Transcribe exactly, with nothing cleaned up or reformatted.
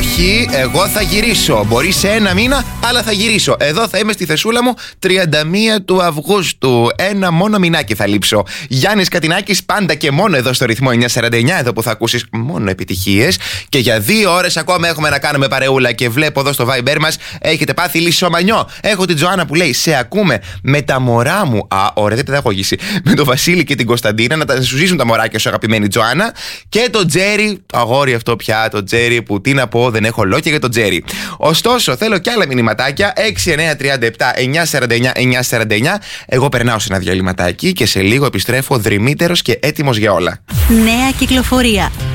Όχι, εγώ θα γυρίσω. Μπορεί σε ένα μήνα, αλλά θα γυρίσω. Εδώ θα είμαι στη θεσούλα μου τριάντα μία του Αυγούστου. Ένα μόνο μηνάκι θα λείψω. Γιάννης Κατινάκης, πάντα και μόνο εδώ στο ρυθμό εννιακόσια σαράντα εννιά, εδώ που θα ακούσεις μόνο επιτυχίες. Και για δύο ώρες ακόμα έχουμε να κάνουμε παρεούλα. Και βλέπω εδώ στο Viber μας έχετε πάθει λισομανιό. Έχω την Τζοάννα που λέει: σε ακούμε με τα μωρά μου. Α, ωραία, δεν παιδαγωγήσει. Με τον Βασίλη και την Κωνσταντίνα να τα σου ζήσουν τα μωράκια σου, αγαπημένη Τζοάννα. Και το Τζέρι, το αγόρι αυτό πια, το Τζέρι που τι να πω, δεν έχω λόγια για το Τζέρι. Ωστόσο, θέλω κι άλλα μηνυματάκια. έξι εννιά τριάντα επτά εννιακόσια σαράντα εννιά εννιακόσια σαράντα εννιά. Εγώ περνάω σε ένα διαλυματάκι και σε λίγο επιστρέφω δρυμύτερος και έτοιμος για όλα. Νέα κυκλοφορία.